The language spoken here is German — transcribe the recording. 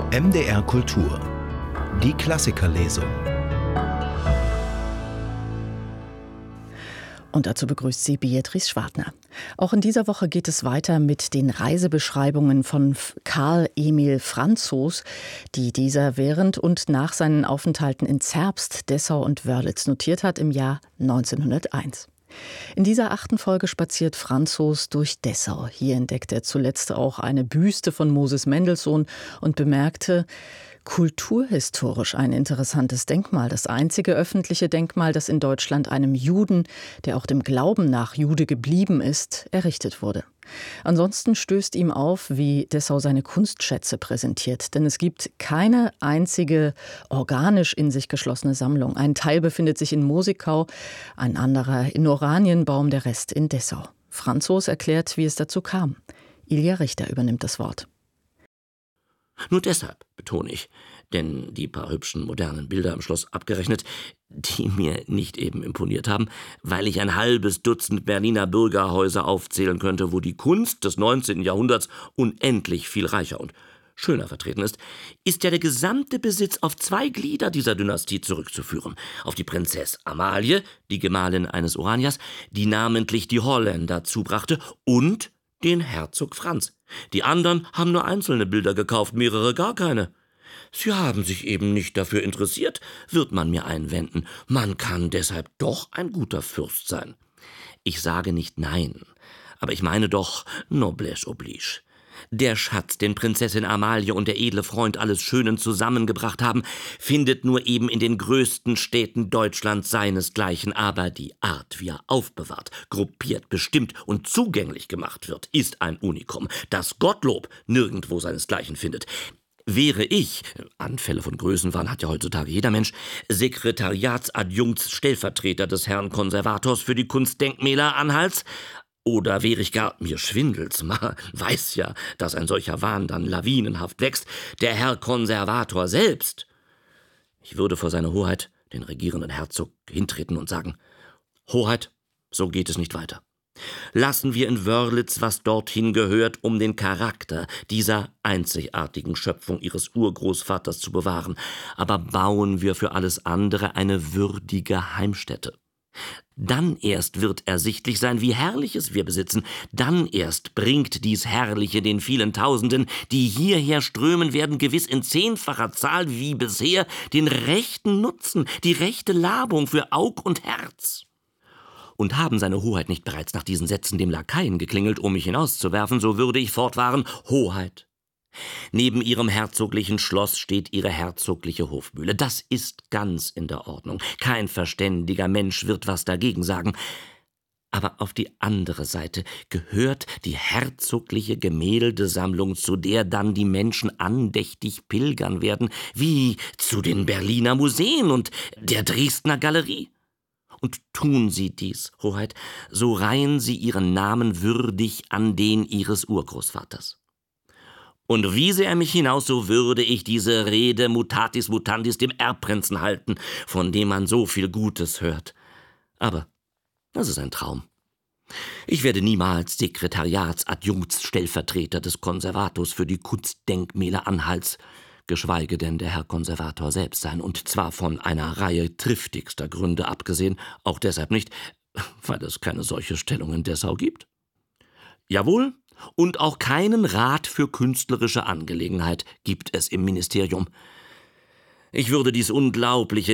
MDR Kultur. Die Klassikerlesung. Und dazu begrüßt sie Beatrice Schwartner. Auch in dieser Woche geht es weiter mit den Reisebeschreibungen von Karl Emil Franzos, die dieser während und nach seinen Aufenthalten in Zerbst, Dessau und Wörlitz notiert hat im Jahr 1901. In dieser 8. Folge spaziert Franzos durch Dessau. Hier entdeckt er zuletzt auch eine Büste von Moses Mendelssohn und bemerkte, kulturhistorisch ein interessantes Denkmal, das einzige öffentliche Denkmal, das in Deutschland einem Juden, der auch dem Glauben nach Jude geblieben ist, errichtet wurde. Ansonsten stößt ihm auf, wie Dessau seine Kunstschätze präsentiert. Denn es gibt keine einzige organisch in sich geschlossene Sammlung. Ein Teil befindet sich in Mosigkau, ein anderer in Oranienbaum, der Rest in Dessau. Franzos erklärt, wie es dazu kam. Ilja Richter übernimmt das Wort. Nur deshalb, betone ich, denn die paar hübschen modernen Bilder am Schloss abgerechnet, die mir nicht eben imponiert haben, weil ich ein halbes Dutzend Berliner Bürgerhäuser aufzählen könnte, wo die Kunst des 19. Jahrhunderts unendlich viel reicher und schöner vertreten ist ja der gesamte Besitz auf 2 Glieder dieser Dynastie zurückzuführen. Auf die Prinzess Amalie, die Gemahlin eines Oraniers, die namentlich die Holländer zubrachte, und den Herzog Franz. Die anderen haben nur einzelne Bilder gekauft, mehrere gar keine. Sie haben sich eben nicht dafür interessiert, wird man mir einwenden. Man kann deshalb doch ein guter Fürst sein. Ich sage nicht nein, aber ich meine doch Noblesse oblige. Der Schatz, den Prinzessin Amalie und der edle Freund alles Schönen zusammengebracht haben, findet nur eben in den größten Städten Deutschlands seinesgleichen. Aber die Art, wie er aufbewahrt, gruppiert, bestimmt und zugänglich gemacht wird, ist ein Unikum, das Gottlob nirgendwo seinesgleichen findet. Wäre ich, Anfälle von Größenwahn hat ja heutzutage jeder Mensch, Sekretariatsadjunktsstellvertreter des Herrn Konservators für die Kunstdenkmäler Anhalts, oder wäre ich gar, mir schwindelt's, man weiß ja, dass ein solcher Wahn dann lawinenhaft wächst, der Herr Konservator selbst. Ich würde vor seine Hoheit, den regierenden Herzog, hintreten und sagen, Hoheit, so geht es nicht weiter. Lassen wir in Wörlitz, was dorthin gehört, um den Charakter dieser einzigartigen Schöpfung Ihres Urgroßvaters zu bewahren, aber bauen wir für alles andere eine würdige Heimstätte. Dann erst wird ersichtlich sein, wie Herrliches wir besitzen. Dann erst bringt dies Herrliche den vielen Tausenden, die hierher strömen werden, gewiss in 10-facher Zahl wie bisher den rechten Nutzen, die rechte Labung für Aug und Herz. Und haben seine Hoheit nicht bereits nach diesen Sätzen dem Lakaien geklingelt, um mich hinauszuwerfen, so würde ich fortfahren, Hoheit. Neben ihrem herzoglichen Schloss steht ihre herzogliche Hofmühle. Das ist ganz in der Ordnung. Kein verständiger Mensch wird was dagegen sagen. Aber auf die andere Seite gehört die herzogliche Gemäldesammlung, zu der dann die Menschen andächtig pilgern werden, wie zu den Berliner Museen und der Dresdner Galerie. Und tun sie dies, Hoheit, so reihen sie ihren Namen würdig an den ihres Urgroßvaters. Und wiese er mich hinaus, so würde ich diese Rede mutatis mutandis dem Erbprinzen halten, von dem man so viel Gutes hört. Aber das ist ein Traum. Ich werde niemals Sekretariatsadjunktsstellvertreter des Konservators für die Kunstdenkmäler Anhalts, geschweige denn der Herr Konservator selbst sein, und zwar von einer Reihe triftigster Gründe abgesehen, auch deshalb nicht, weil es keine solche Stellung in Dessau gibt. Jawohl, und auch keinen Rat für künstlerische Angelegenheit gibt es im Ministerium. Ich würde dies Unglaubliche,